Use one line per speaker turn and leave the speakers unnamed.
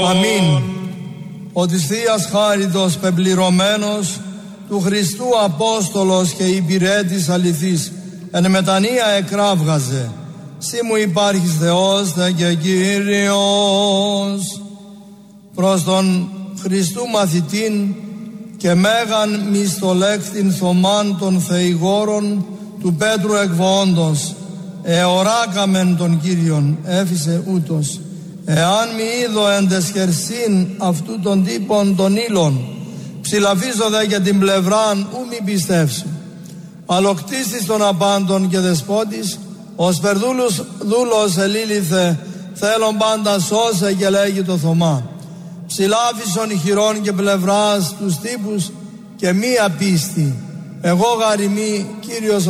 Αμήν. Ο της Θείας Χάριτος πεπληρωμένος, του Χριστού Απόστολος και υπηρέτης αληθής, εν μετανία εκράβγαζε. Συ μου υπάρχεις Θεός δε και Κύριος. Προς τον Χριστού μαθητήν και μέγαν μισθολέκτην Θωμάν των Θεηγόρων του Πέτρου εκβόντος, εωράκαμεν τον Κύριον, έφυσε ούτως. Εάν μη είδω εν τες χερσίν αυτού των τύπων των ύλων, ψηλαφίζω δε και την πλευράν ου μη πιστεύσω. Αλοκτίστης των απάντων και δεσπότης, ως περδούλος ελήλυθε, θέλον πάντα σώσε και λέγει το Θωμά. Ψηλάφισον χειρών και πλευράς τους τύπους και μία πίστη. Εγώ γαριμί Κύριος